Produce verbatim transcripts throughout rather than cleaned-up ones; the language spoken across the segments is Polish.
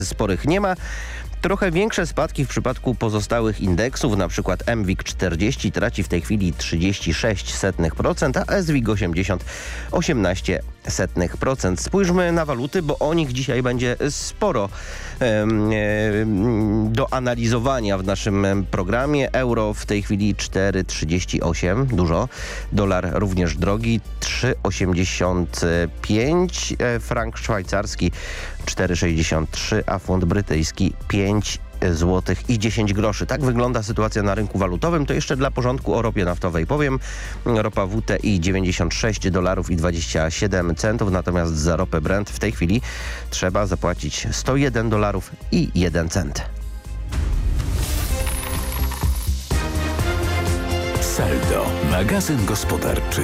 sporych nie ma. Trochę większe spadki w przypadku pozostałych indeksów, na przykład M WIG czterdzieści traci w tej chwili trzydzieści sześć setnych procent, a S WIG osiemdziesiąt osiemnaście setnych procent. Spójrzmy na waluty, bo o nich dzisiaj będzie sporo e, e, do analizowania w naszym programie. Euro w tej chwili cztery trzydzieści osiem, dużo. Dolar również drogi, trzy osiemdziesiąt pięć. E, frank szwajcarski cztery sześćdziesiąt trzy, a funt brytyjski pięć złotych i dziesięć groszy. Tak wygląda sytuacja na rynku walutowym. To jeszcze dla porządku o ropie naftowej powiem. Ropa W T I dziewięćdziesiąt sześć dolarów i dwadzieścia siedem centów, natomiast za ropę Brent w tej chwili trzeba zapłacić sto jeden dolarów i jeden cent. Saldo, magazyn gospodarczy.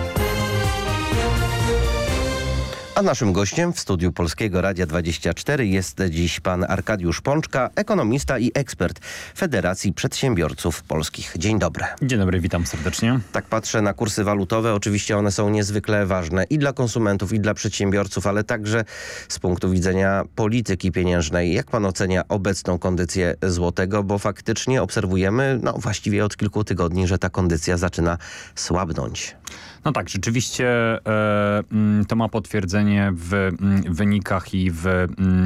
A naszym gościem w studiu Polskiego Radia dwadzieścia cztery jest dziś pan Arkadiusz Pączka, ekonomista i ekspert Federacji Przedsiębiorców Polskich. Dzień dobry. Dzień dobry, witam serdecznie. Tak patrzę na kursy walutowe. Oczywiście one są niezwykle ważne i dla konsumentów, i dla przedsiębiorców, ale także z punktu widzenia polityki pieniężnej. Jak pan ocenia obecną kondycję złotego? Bo faktycznie obserwujemy, no właściwie od kilku tygodni, że ta kondycja zaczyna słabnąć. No tak, rzeczywiście e, to ma potwierdzenie w wynikach i w,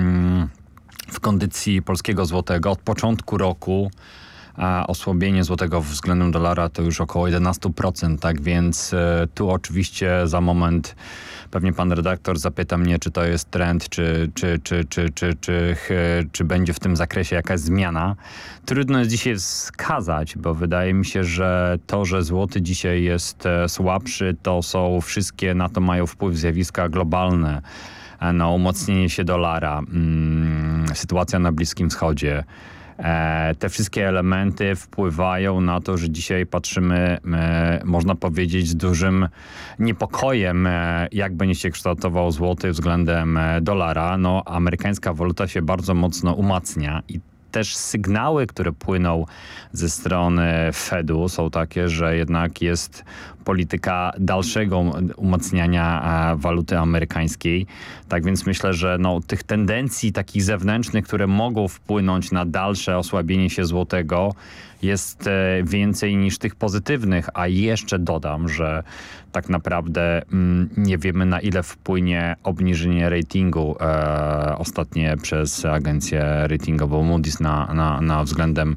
w kondycji polskiego złotego. Od początku roku a osłabienie złotego względem dolara to już około jedenaście procent, tak więc e, tu oczywiście za moment pewnie pan redaktor zapyta mnie, czy to jest trend, czy, czy, czy, czy, czy, czy, czy, czy będzie w tym zakresie jakaś zmiana. Trudno jest dzisiaj wskazać, bo wydaje mi się, że to, że złoty dzisiaj jest słabszy, to są wszystkie, na to mają wpływ zjawiska globalne, na umocnienie się dolara, sytuacja na Bliskim Wschodzie. E, te wszystkie elementy wpływają na to, że dzisiaj patrzymy, e, można powiedzieć, z dużym niepokojem, e, jak będzie się kształtował złoty względem e, dolara. No, amerykańska waluta się bardzo mocno umacnia i też sygnały, które płyną ze strony Fedu są takie, że jednak jest polityka dalszego umacniania waluty amerykańskiej. Tak więc myślę, że no, tych tendencji takich zewnętrznych, które mogą wpłynąć na dalsze osłabienie się złotego, jest więcej niż tych pozytywnych, a jeszcze dodam, że tak naprawdę mm, nie wiemy, na ile wpłynie obniżenie ratingu e, ostatnie przez agencję ratingową Moody's na, na, na względem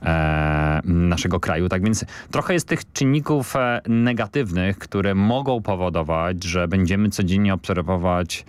e, naszego kraju. Tak więc trochę jest tych czynników e, negatywnych, które mogą powodować, że będziemy codziennie obserwować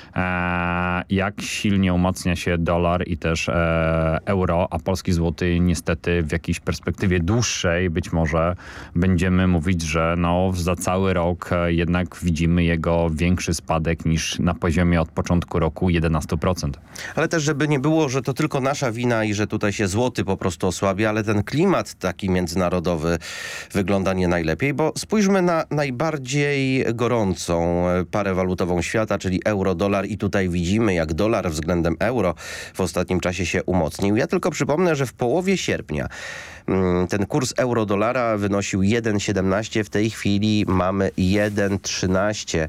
e, jak silnie umacnia się dolar i też e, euro, a polski złoty niestety w jakiejś perspektywie dłuższej być może będziemy mówić, że no, za cały rok jednak widzimy jego większy spadek niż na poziomie od początku roku jedenaście procent. Ale też, żeby nie było, że to tylko nasza wina i że tutaj się złoty po prostu osłabia, ale ten klimat taki międzynarodowy wygląda nie najlepiej, bo spójrzmy na najbardziej gorącą parę walutową świata, czyli euro-dolar i tutaj widzimy, jak dolar względem euro w ostatnim czasie się umocnił. Ja tylko przypomnę, że w połowie sierpnia ten kurs euro-dolara wynosił jeden siedemnaście, w tej chwili mamy jeden trzynaście.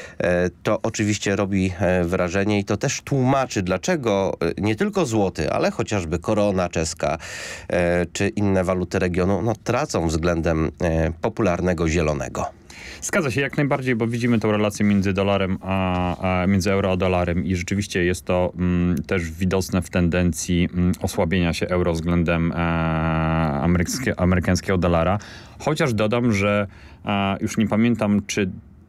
To oczywiście robi wrażenie i to też tłumaczy, dlaczego nie tylko złoty, ale chociażby korona czeska czy inne waluty regionu no, tracą względem popularnego zielonego. Zgadza się jak najbardziej, bo widzimy tę relację między dolarem a, a między euro a dolarem i rzeczywiście jest to mm, też widoczne w tendencji mm, osłabienia się euro względem e, amerykańskie, amerykańskiego dolara. Chociaż dodam, że e, już nie pamiętam, czy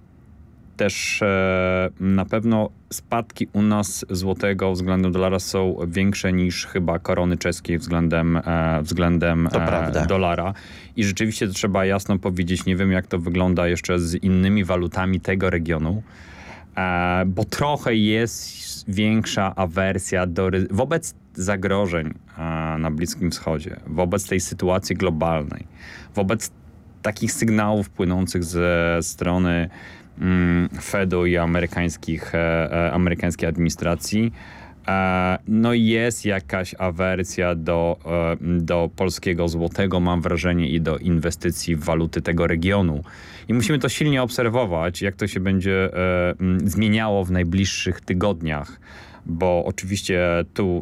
też e, na pewno spadki u nas złotego względem dolara są większe niż chyba korony czeskiej względem, e, względem e, dolara. I rzeczywiście to trzeba jasno powiedzieć, nie wiem jak to wygląda jeszcze z innymi walutami tego regionu, e, bo trochę jest większa awersja do, wobec zagrożeń e, na Bliskim Wschodzie, wobec tej sytuacji globalnej, wobec takich sygnałów płynących ze strony Fedu i amerykańskich, e, amerykańskiej administracji. No jest jakaś awersja do, do polskiego złotego, mam wrażenie, i do inwestycji w waluty tego regionu. I musimy to silnie obserwować, jak to się będzie zmieniało w najbliższych tygodniach, bo oczywiście tu